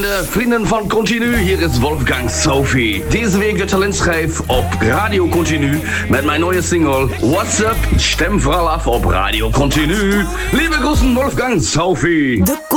Freunde, Vrienden von Continu, hier ist Wolfgang Sophie. Diese Week de talentschijf op Radio Continu met mijn nieuwe single What's Up, stem vooral af op Radio Continu. Liebe Großen, Wolfgang Sophie.